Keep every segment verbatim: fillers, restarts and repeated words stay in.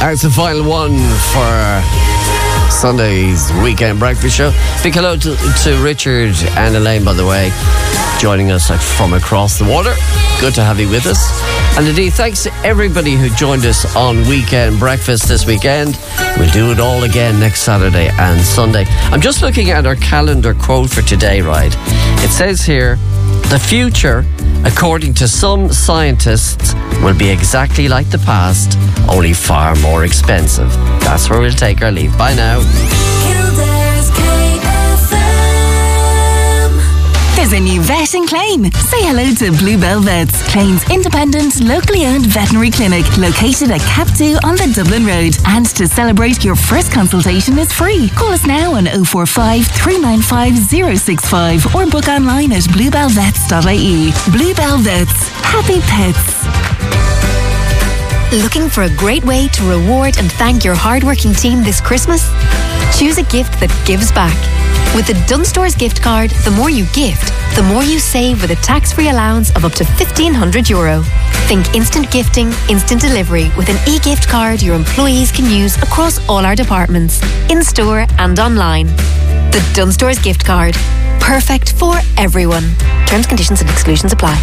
And it's the final one for Sunday's Weekend Breakfast Show. Big hello to, to Richard and Elaine, by the way, joining us from across the water. Good to have you with us. And indeed, thanks to everybody who joined us on Weekend Breakfast this weekend. We'll do it all again next Saturday and Sunday. I'm just looking at our calendar quote for today, right? It says here, the future, according to some scientists, will be exactly like the past, only far more expensive. That's where we'll take our leave. Bye now. There's a new vet in Clane. Say hello to Bluebell Vets, Clane's independent, locally owned veterinary clinic located at Cap two on the Dublin Road. And to celebrate, your first consultation is free. Call us now on oh four five, three nine five, oh six five or book online at bluebell vets dot I E. Bluebell Vets. Happy pets. Looking for a great way to reward and thank your hardworking team this Christmas? Choose a gift that gives back. With the Dunnes Stores gift card, the more you gift, the more you save with a tax-free allowance of up to fifteen hundred euro. Think instant gifting, instant delivery with an e-gift card your employees can use across all our departments, in-store and online. The Dunnes Stores gift card. Perfect for everyone. Terms, conditions and exclusions apply.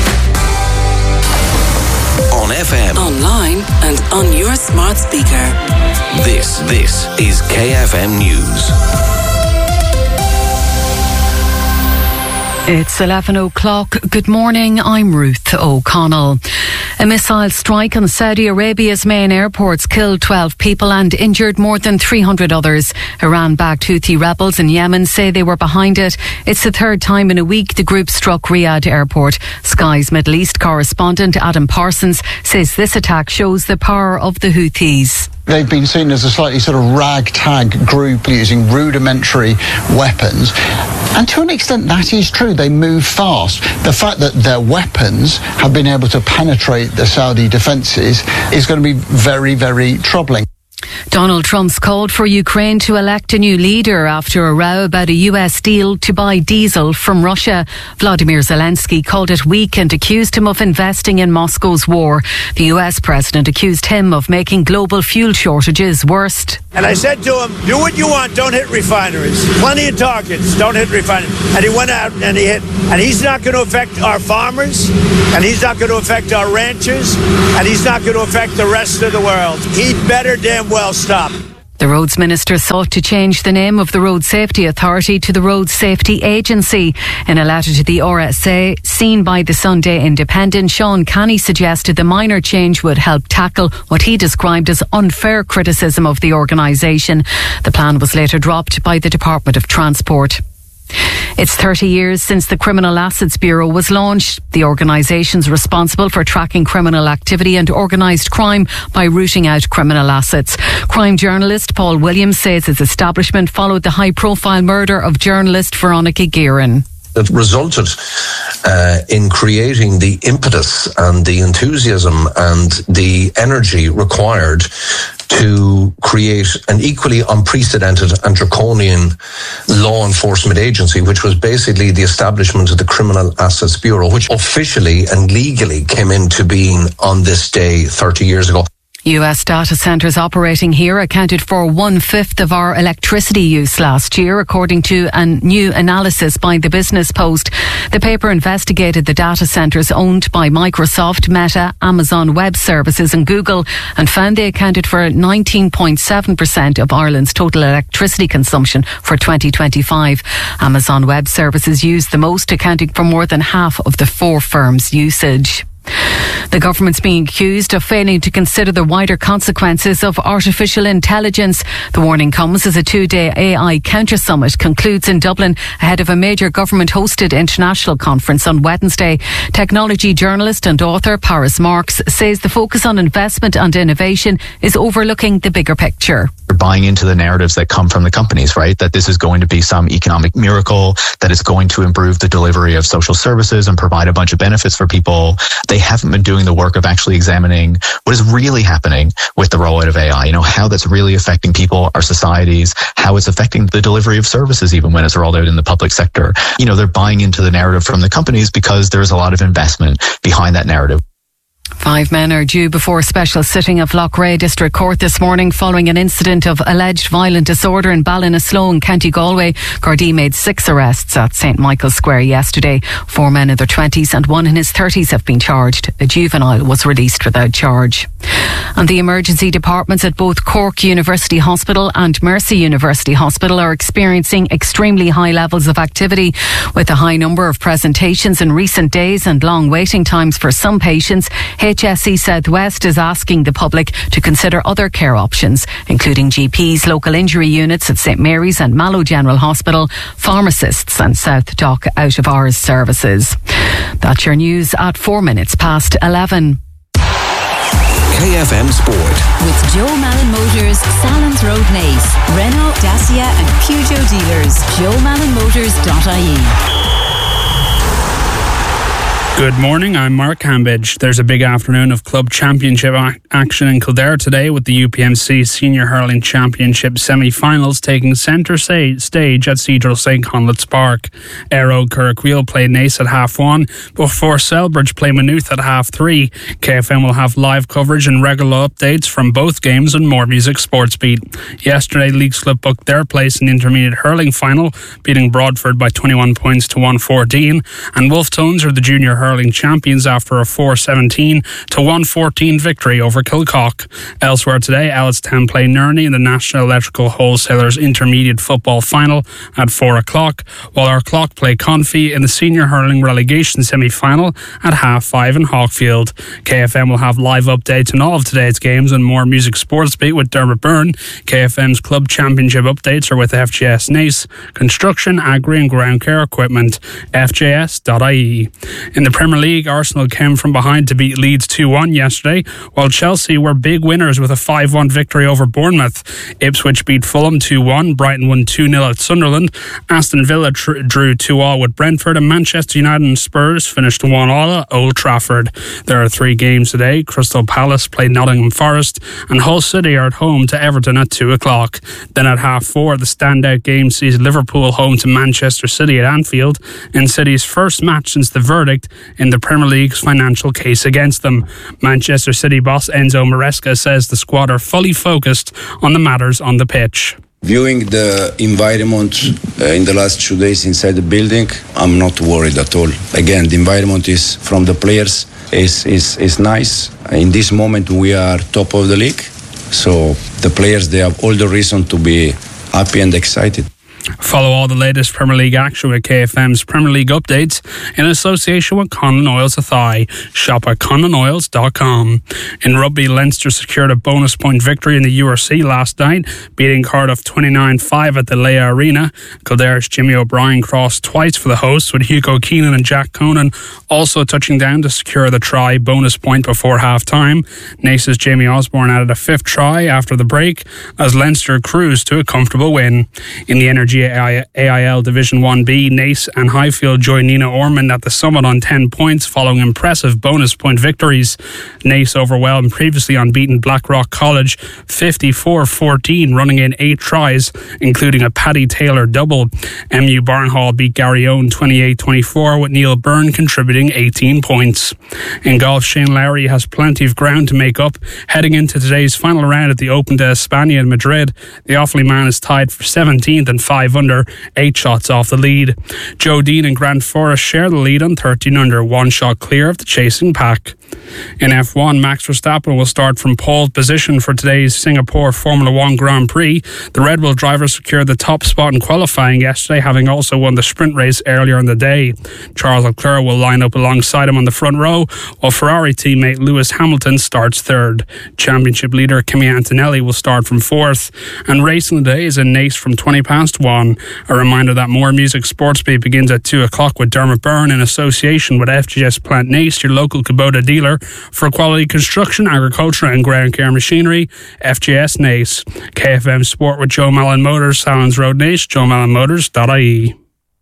On F M, online and on your smart speaker. This, this is K F M News. It's eleven o'clock. Good morning, I'm Ruth O'Connell. A missile strike on Saudi Arabia's main airports killed twelve people and injured more than three hundred others. Iran-backed Houthi rebels in Yemen say they were behind it. It's the third time in a week the group struck Riyadh Airport. Sky's Middle East correspondent Adam Parsons says this attack shows the power of the Houthis. They've been seen as a slightly sort of ragtag group using rudimentary weapons. And to an extent, that is true. They move fast. The fact that their weapons have been able to penetrate the Saudi defences is going to be very, very troubling. Donald Trump's called for Ukraine to elect a new leader after a row about a U S deal to buy diesel from Russia. Vladimir Zelensky called it weak and accused him of investing in Moscow's war. The U S president accused him of making global fuel shortages worse. And I said to him, do what you want, don't hit refineries. Plenty of targets, don't hit refineries. And he went out and he hit. And he's not going to affect our farmers, and he's not going to affect our ranchers, and he's not going to affect the rest of the world. He'd better damn well stop. The Roads Minister sought to change the name of the Road Safety Authority to the Road Safety Agency. In a letter to the R S A, seen by the Sunday Independent, Sean Canny suggested the minor change would help tackle what he described as unfair criticism of the organisation. The plan was later dropped by the Department of Transport. It's thirty years since the Criminal Assets Bureau was launched. The organisation's responsible for tracking criminal activity and organised crime by rooting out criminal assets. Crime journalist Paul Williams says its establishment followed the high-profile murder of journalist Veronica Guerin. It resulted uh, in creating the impetus and the enthusiasm and the energy required to create an equally unprecedented and draconian law enforcement agency, which was basically the establishment of the Criminal Assets Bureau, which officially and legally came into being on this day thirty years ago. U S data centres operating here accounted for one-fifth of our electricity use last year, according to a new analysis by the Business Post. The paper investigated the data centres owned by Microsoft, Meta, Amazon Web Services and Google and found they accounted for nineteen point seven percent of Ireland's total electricity consumption for twenty twenty-five. Amazon Web Services used the most, accounting for more than half of the four firms' usage. The government's being accused of failing to consider the wider consequences of artificial intelligence. The warning comes as a two-day A I counter summit concludes in Dublin ahead of a major government-hosted international conference on Wednesday. Technology journalist and author Paris Marx says the focus on investment and innovation is overlooking the bigger picture. We're buying into the narratives that come from the companies, right? That this is going to be some economic miracle, that it's going to improve the delivery of social services and provide a bunch of benefits for people. They haven't been doing the work of actually examining what is really happening with the rollout of A I, you know, how that's really affecting people, our societies, how it's affecting the delivery of services even when it's rolled out in the public sector. You know, they're buying into the narrative from the companies because there's a lot of investment behind that narrative. Five men are due before a special sitting of Loughrea District Court this morning following an incident of alleged violent disorder in Ballinasloe, County Galway. Gardaí made six arrests at St Michael's Square yesterday. Four men in their twenties and one in his thirties have been charged. A juvenile was released without charge. And the emergency departments at both Cork University Hospital and Mercy University Hospital are experiencing extremely high levels of activity, with a high number of presentations in recent days and long waiting times for some patients. H S E South West is asking the public to consider other care options, including G Ps, local injury units at St Mary's and Mallow General Hospital, pharmacists and South Dock out of hours services. That's your news at four minutes past eleven. K F M Sport. With Joe Malin Motors, Salons Road Nace, Renault, Dacia and Peugeot dealers. joe malin motors dot I E. Good morning, I'm Mark Hambidge. There's a big afternoon of club championship ac- action in Kildare today, with the U P M C Senior Hurling Championship semi-finals taking centre sa- stage at Cedral St Conleth's Park. Aero Curracwheel play Nace at half one, before Selbridge play Maynooth at half three. K F M will have live coverage and regular updates from both games on More Music Sports Beat. Yesterday, Leixlip booked their place in the intermediate hurling final, beating Broadford by twenty-one points to one fourteen, and Wolf Tones are the junior hurling champions after a four seventeen to one fourteen victory over Kilcock. Elsewhere today, Ellistown play Nerney in the National Electrical Wholesalers Intermediate Football Final at four o'clock, while our Clock play Confey in the Senior Hurling Relegation Semi-Final at half five in Hawkfield. K F M will have live updates on all of today's games and More Music Sports Beat with Dermot Byrne. K F M's Club Championship updates are with F G S Nace, Construction, Agri and Ground Care Equipment, f j s dot i e. In the Premier League, Arsenal came from behind to beat Leeds two one yesterday, while Chelsea were big winners with a five one victory over Bournemouth. Ipswich beat Fulham two one, Brighton won two nil at Sunderland, Aston Villa tr- drew two all with Brentford, and Manchester United and Spurs finished one all at Old Trafford. There are three games today. Crystal Palace play Nottingham Forest, and Hull City are at home to Everton at two o'clock. Then at half four, the standout game sees Liverpool home to Manchester City at Anfield, in City's first match since the verdict in the Premier League's financial case against them. Manchester City boss Enzo Maresca says the squad are fully focused on the matters on the pitch. Viewing the environment uh, in the last two days inside the building, I'm not worried at all. Again, the environment is from the players is is is nice. In this moment, we are top of the league, so the players, they have all the reason to be happy and excited. Follow all the latest Premier League action with K F M's Premier League updates in association with Conlon Oils Athy. Shop at conlon oils dot com. In rugby, Leinster secured a bonus point victory in the U R C last night, beating Cardiff twenty-nine five at the Leia Arena. Kildare's Jimmy O'Brien crossed twice for the hosts, with Hugo Keenan and Jack Conan also touching down to secure the try bonus point before half-time. Nace's Jamie Osborne added a fifth try after the break as Leinster cruised to a comfortable win. In the Energy A I L Division one B, Nace and Highfield joined Nina Ormond at the summit on ten points following impressive bonus point victories. Nace overwhelmed previously unbeaten Blackrock College fifty-four fourteen, running in eight tries, including a Paddy Taylor double. M U Barnhall beat Garryowen twenty-eight twenty-four, with Neil Byrne contributing eighteen points. In golf, Shane Lowry has plenty of ground to make up heading into today's final round at the Open de España in Madrid. The Offaly man is tied for seventeenth and five under, eight shots off the lead. Joe Dean and Grant Forrest share the lead on thirteen under, one shot clear of the chasing pack. In F one, Max Verstappen will start from pole position for today's Singapore Formula One Grand Prix. The Red Bull driver secured the top spot in qualifying yesterday, having also won the sprint race earlier in the day. Charles Leclerc will line up alongside him on the front row, while Ferrari teammate Lewis Hamilton starts third. Championship leader Kimi Antonelli will start from fourth. And racing today is in Nace from twenty past one. A reminder that More Music Sports Beat begins at two o'clock with Dermot Byrne in association with F G S Plant Nace, your local Kubota dealer for quality construction, agriculture and ground care machinery. F G S Nace. K F M Sport with Joe Malin Motors, Salons Road Nace, joe malin motors dot I E.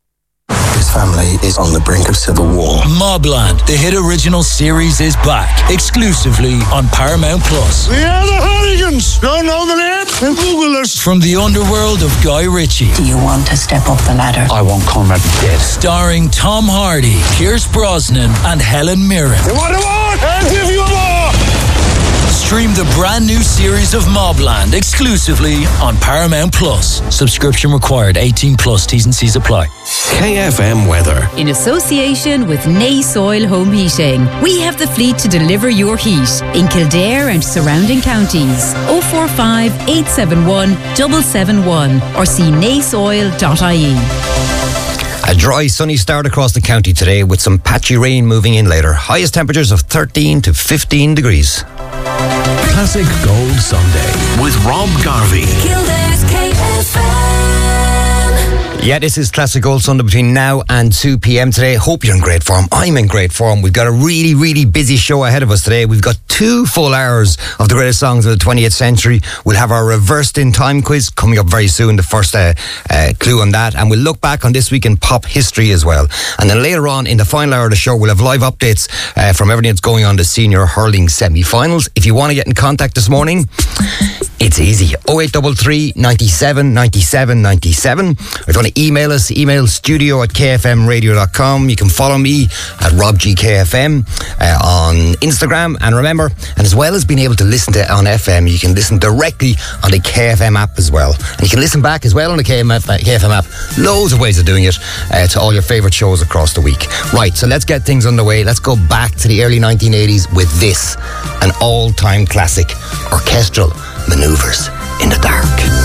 His family is on the brink of civil war. Mobland, the hit original series, is back exclusively on Paramount Plus. We are the Hooligans. Don't know the name? Then Google us. From the underworld of Guy Ritchie. Do you want to step up the ladder? I want Conrad dead. Starring Tom Hardy, Pierce Brosnan, and Helen Mirren. You want to watch? I'll give you more! Stream the brand new series of Mobland exclusively on Paramount Plus. Subscription required. eighteen plus. T's and C's apply. K F M weather. In association with Nace Oil Home Heating, we have the fleet to deliver your heat in Kildare and surrounding counties. oh four five, eight seven one, seven seven one or see nace oil dot I E. A dry, sunny start across the county today with some patchy rain moving in later. Highest temperatures of thirteen to fifteen degrees. Classic Gold Sunday with Rob Garvey. Kildare's K F M. Yeah, this is Classic Gold Sunday between now and two p.m. today. Hope you're in great form. I'm in great form. We've got a really, really busy show ahead of us today. We've got two full hours of the greatest songs of the twentieth century. We'll have our reversed in time quiz coming up very soon, the first uh, uh, clue on that. And we'll look back on this week in pop history as well. And then later on, in the final hour of the show, we'll have live updates uh, from everything that's going on the senior hurling semi-finals. If you want to get in contact this morning, it's easy. oh eight three three, nine seven, nine seven, nine seven. If you want to email us, email studio at k f m radio dot com. You can follow me at rob g k f m uh, on Instagram. And remember, and as well as being able to listen to it on F M, you can listen directly on the K F M app as well. And you can listen back as well on the K F M app. Loads of ways of doing it uh, to all your favourite shows across the week. Right, so let's get things underway. Let's go back to the early nineteen eighties with this, an all-time classic, Orchestral Manoeuvres in the Dark.